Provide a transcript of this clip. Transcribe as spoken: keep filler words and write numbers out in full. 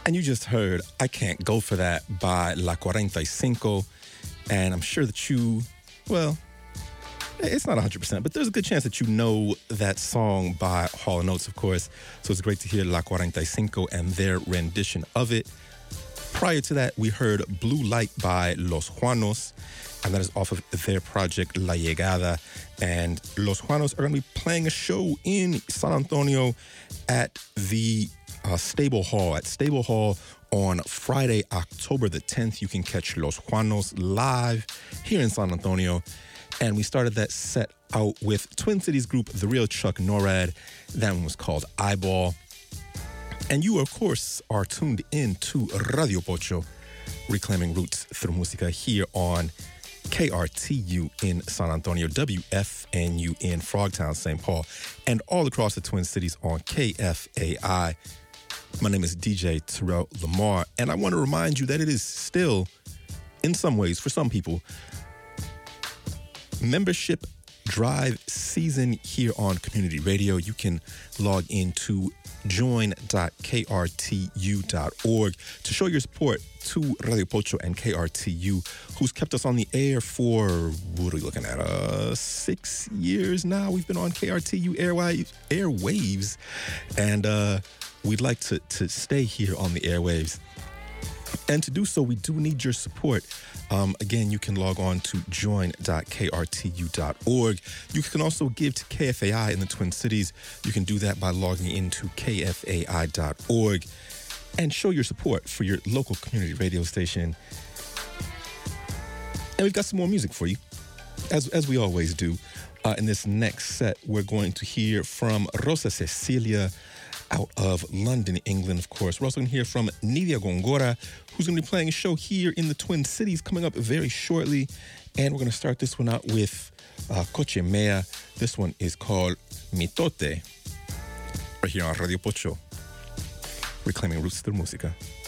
And you just heard I Can't Go For That by La cuarenta y cinco. And I'm sure that you, well, it's not one hundred percent, but there's a good chance that you know that song by Hall and Oates, of course. So it's great to hear La cuarenta y cinco and their rendition of it. Prior to that, we heard Blue Light by Los Juanos, and that is off of their project La Llegada. And Los Juanos are going to be playing a show in San Antonio at the uh, Stable Hall. At Stable Hall on Friday, October the tenth, you can catch Los Juanos live here in San Antonio. And we started that set out with Twin Cities group The Real Chuck Norad. That one was called Eyeball. And you, of course, are tuned in to Radio Pocho, reclaiming roots through música here on K R T U in San Antonio, W F N U in Frogtown, Saint Paul, and all across the Twin Cities on K F A I. My name is D J Terrell Lamar, and I want to remind you that it is still, in some ways, for some people, membership drive season here on Community Radio. You can log into join dot k r t u dot org to show your support to Radio Pocho and K R T U, who's kept us on the air for, what are we looking at, uh, six years now. We've been on K R T U airwaves, airwaves and uh, we'd like to, to stay here on the airwaves. And to do so, we do need your support. Um, again, you can log on to join dot k r t u dot org. You can also give to K F A I in the Twin Cities. You can do that by logging into k f a i dot org and show your support for your local community radio station. And we've got some more music for you, as, as we always do. Uh, in this next set, we're going to hear from Rosa Cecilia, out of London, England, of course. We're also going to hear from Nidia Gongora, who's going to be playing a show here in the Twin Cities coming up very shortly. And we're going to start this one out with uh, Coche Mea. This one is called Mitote, right here on Radio Pocho, reclaiming roots through música.